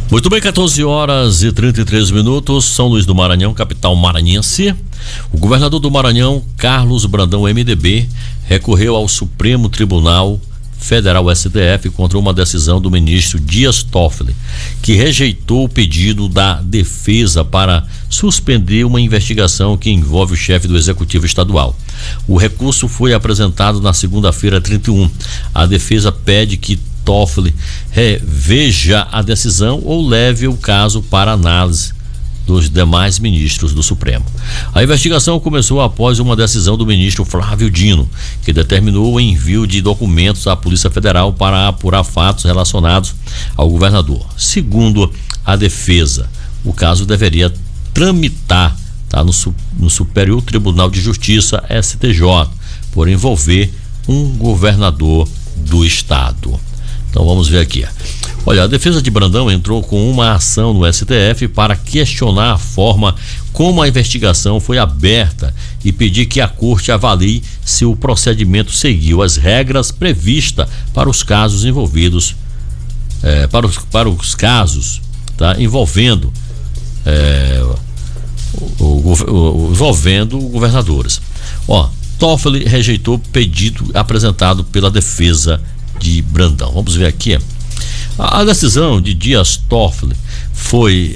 Muito bem, 14h33, São Luís do Maranhão, capital maranhense. O governador do Maranhão, Carlos Brandão, MDB, recorreu ao Supremo Tribunal Federal, STF, contra uma decisão do ministro Dias Toffoli, que rejeitou o pedido da defesa para suspender uma investigação que envolve o chefe do Executivo Estadual. O recurso foi apresentado na segunda-feira, 31. A defesa pede que Toffoli reveja a decisão ou leve o caso para análise dos demais ministros do Supremo. A investigação começou após uma decisão do ministro Flávio Dino, que determinou o envio de documentos à Polícia Federal para apurar fatos relacionados ao governador. Segundo a defesa, o caso deveria tramitar no Superior Tribunal de Justiça, STJ, por envolver um governador do estado. Então vamos ver aqui. Olha, a defesa de Brandão entrou com uma ação no STF para questionar a forma como a investigação foi aberta e pedir que a corte avalie se o procedimento seguiu as regras previstas para os casos envolvidos, envolvendo governadores. Toffoli rejeitou o pedido apresentado pela defesa de Brandão. Vamos ver aqui. A decisão de Dias Toffoli foi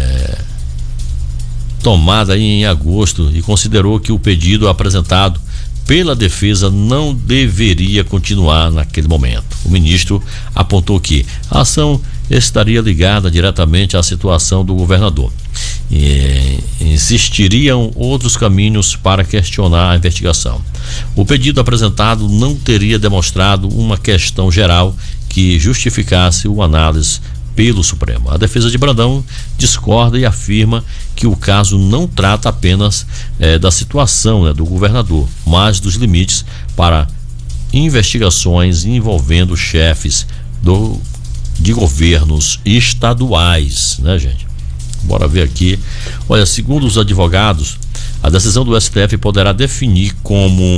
tomada em agosto e considerou que o pedido apresentado pela defesa não deveria continuar naquele momento. O ministro apontou que a ação estaria ligada diretamente à situação do governador. Existiriam outros caminhos para questionar a investigação. O pedido apresentado não teria demonstrado uma questão geral que justificasse o análise pelo Supremo. A defesa de Brandão discorda e afirma que o caso não trata apenas da situação do governador, mas dos limites para investigações envolvendo chefes de governos estaduais, né, gente? Bora ver aqui. Olha, segundo os advogados, a decisão do STF poderá definir como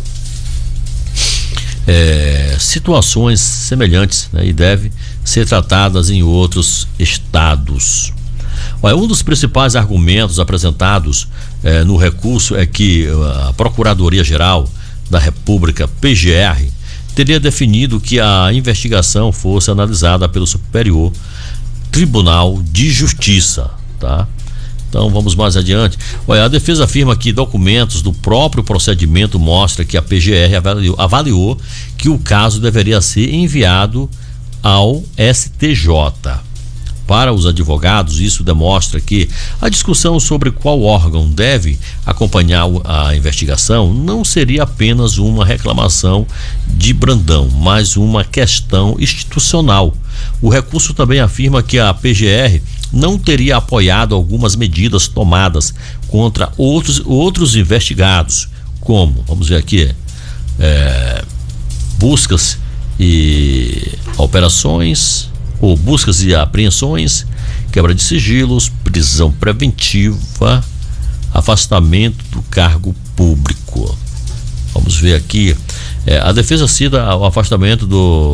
situações semelhantes, né, e deve ser tratadas em outros estados. Olha, um dos principais argumentos apresentados no recurso é que a Procuradoria-Geral da República, PGR, teria definido que a investigação fosse analisada pelo Superior Tribunal de Justiça, tá? Então vamos mais adiante. Olha, a defesa afirma que documentos do próprio procedimento mostram que a PGR avaliou que o caso deveria ser enviado ao STJ. Para os advogados, isso demonstra que a discussão sobre qual órgão deve acompanhar a investigação não seria apenas uma reclamação de Brandão, mas uma questão institucional. O recurso também afirma que a PGR não teria apoiado algumas medidas tomadas contra outros investigados, como, vamos ver aqui, buscas e operações, ou buscas e apreensões, quebra de sigilos, prisão preventiva, afastamento do cargo público. Vamos ver aqui. A defesa cita o afastamento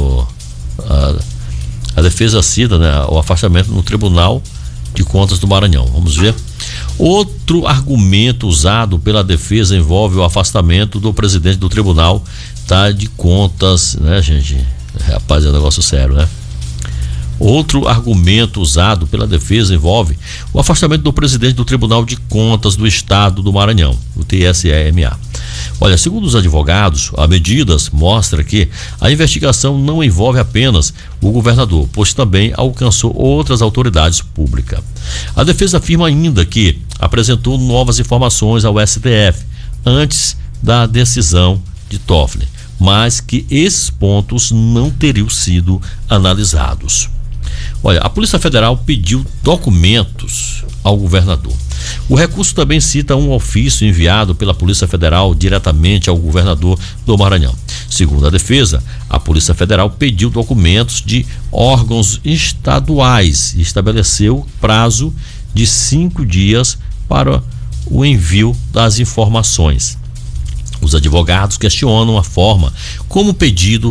a defesa cita, né, o afastamento no Tribunal de Contas do Maranhão. Vamos ver. Outro argumento usado pela defesa envolve o afastamento do presidente do Tribunal de Contas, né, gente? Rapaz, é um negócio sério, né? Outro argumento usado pela defesa envolve o afastamento do presidente do Tribunal de Contas do Estado do Maranhão, o TSE-MA. Olha, segundo os advogados, a medidas mostra que a investigação não envolve apenas o governador, pois também alcançou outras autoridades públicas. A defesa afirma ainda que apresentou novas informações ao STF antes da decisão de Toffoli, mas que esses pontos não teriam sido analisados. Olha, a Polícia Federal pediu documentos ao governador. O recurso também cita um ofício enviado pela Polícia Federal diretamente ao governador do Maranhão. Segundo a defesa, a Polícia Federal pediu documentos de órgãos estaduais e estabeleceu prazo de 5 dias para o envio das informações. Os advogados questionam a forma como o pedido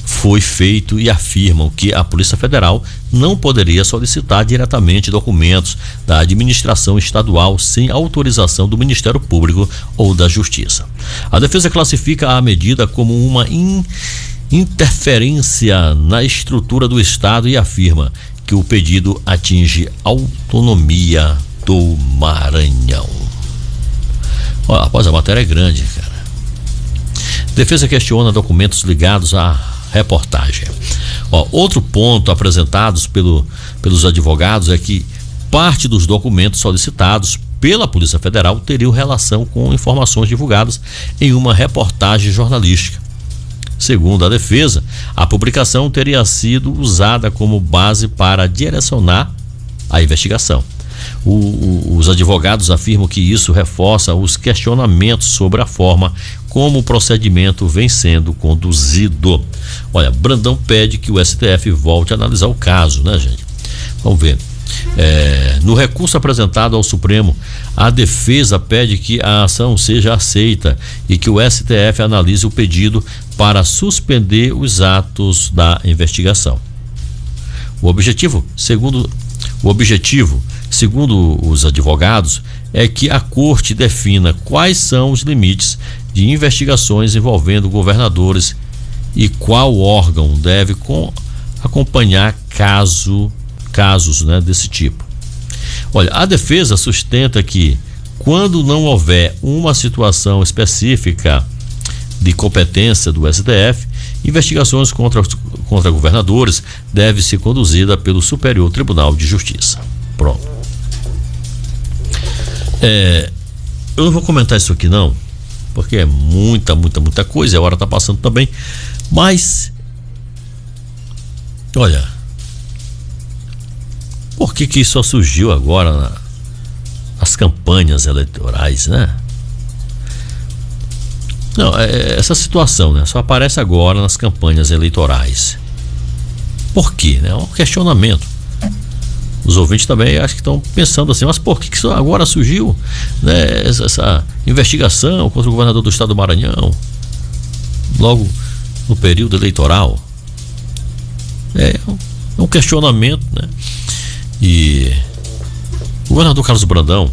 foi feito e afirmam que a Polícia Federal não poderia solicitar diretamente documentos da administração estadual sem autorização do Ministério Público ou da Justiça. A defesa classifica a medida como uma interferência na estrutura do Estado e afirma que o pedido atinge a autonomia do Maranhão. Olha, rapaz, a matéria é grande, cara. Defesa questiona documentos ligados à reportagem. Outro ponto apresentados pelos advogados é que parte dos documentos solicitados pela Polícia Federal teriam relação com informações divulgadas em uma reportagem jornalística. Segundo a defesa, a publicação teria sido usada como base para direcionar a investigação. Os advogados afirmam que isso reforça os questionamentos sobre a forma como o procedimento vem sendo conduzido. Olha, Brandão pede que o STF volte a analisar o caso, né, gente? Vamos ver. No recurso apresentado ao Supremo, a defesa pede que a ação seja aceita e que o STF analise o pedido para suspender os atos da investigação. O objetivo, segundo os advogados, é que a Corte defina quais são os limites de investigações envolvendo governadores e qual órgão deve acompanhar casos, né, desse tipo. Olha, a defesa sustenta que, quando não houver uma situação específica de competência do STF, investigações contra governadores devem ser conduzidas pelo Superior Tribunal de Justiça. Pronto. Eu não vou comentar isso aqui não, porque é muita coisa, a hora está passando também, mas olha, por que isso só surgiu agora nas campanhas eleitorais, né? Não, essa situação, né, só aparece agora nas campanhas eleitorais. Por quê, né? É um questionamento. Os ouvintes também acho que estão pensando assim, mas por que isso agora surgiu, né, essa investigação contra o governador do estado do Maranhão, logo no período eleitoral? É um questionamento, né? E o governador Carlos Brandão,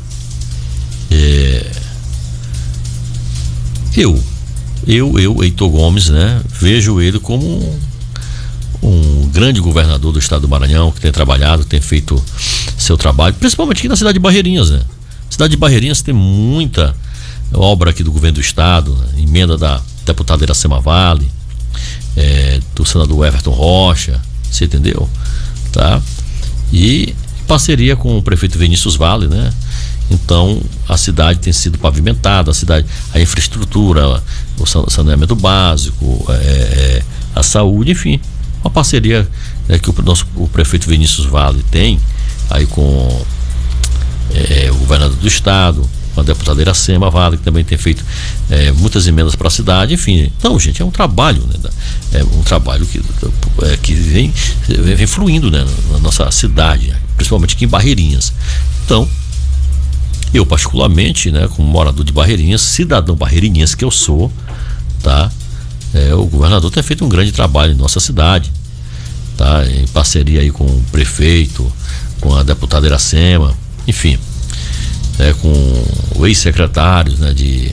eu, Heitor Gomes, né, vejo ele como um grande governador do estado do Maranhão, que tem trabalhado, tem feito seu trabalho, principalmente aqui na cidade de Barreirinhas, né? Cidade de Barreirinhas tem muita obra aqui do governo do estado, né? Emenda da deputada Iracema Vale, do senador Everton Rocha, você entendeu? Tá? E parceria com o prefeito Vinícius Vale, né? Então a cidade tem sido pavimentada, a infraestrutura, o saneamento básico, a saúde, enfim, uma parceria que o prefeito Vinícius Vale tem aí com o governador do estado, com a deputada Iracema Vale, que também tem feito muitas emendas para a cidade, enfim. Então, gente, é um trabalho, né? É um trabalho que vem fluindo, né, na nossa cidade, principalmente aqui em Barreirinhas. Então, eu particularmente, né, como morador de Barreirinhas, cidadão barreirinhas que eu sou, tá? O governador tem feito um grande trabalho em nossa cidade, tá? Em parceria aí com o prefeito, com a deputada Iracema, enfim, com o ex-secretários, né, de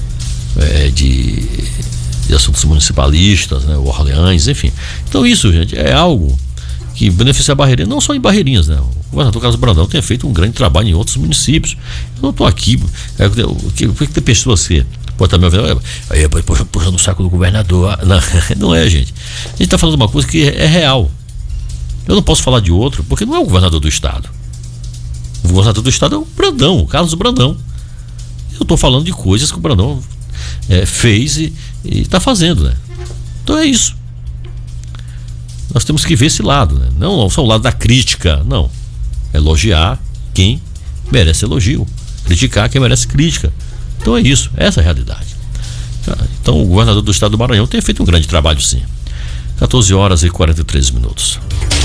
assuntos municipalistas, né, o Orleans, enfim. Então isso, gente, é algo que beneficia a Barreirinhas, não só em Barreirinhas, né? O governador Carlos Brandão tem feito um grande trabalho em outros municípios. Eu não estou aqui, o que tem pessoas que pode estar me ouvindo, puxando o saco do governador. Não é, gente. A gente está falando de uma coisa que é real. Eu não posso falar de outro, porque não é o governador do estado. O governador do estado é o Brandão, o Carlos Brandão. Eu estou falando de coisas que o Brandão fez e está fazendo, né? Então é isso. Nós temos que ver esse lado, né? Não só o lado da crítica, não. Elogiar quem merece elogio, criticar quem merece crítica. Então é isso, essa é a realidade. Então o governador do estado do Maranhão tem feito um grande trabalho, sim. 14 horas e 43 minutos.